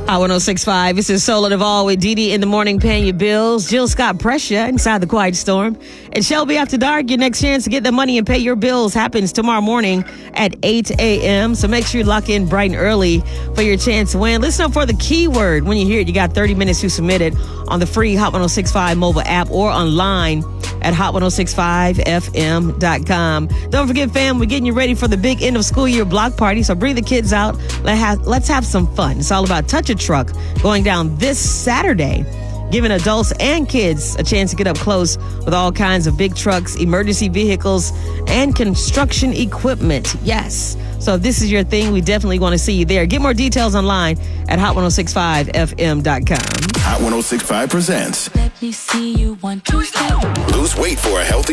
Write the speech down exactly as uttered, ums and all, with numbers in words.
Hot one oh six point five. This is Solar Duvall with Dee Dee in the morning, paying your bills. Jill Scott Pressure inside the Quiet Storm. And Shelby After Dark, your next chance to get the money and pay your bills happens tomorrow morning at eight a.m. So make sure you lock in bright and early for your chance to win. Listen up for the keyword. When you hear it, you got thirty minutes to submit it on the free Hot one oh six point five mobile app or online at hot ten sixty-five f m dot com. Don't forget, fam, we're getting you ready for the big end of school year block party. So bring the kids out. Let have, let's have some fun. It's all about Touch a Truck going down this Saturday, giving adults and kids a chance to get up close with all kinds of big trucks, emergency vehicles, and construction equipment. Yes. So if this is your thing, we definitely want to see you there. Get more details online at hot ten sixty-five f m dot com. Hot ten sixty-five presents Let me see you one, two, step. Lose weight for a healthy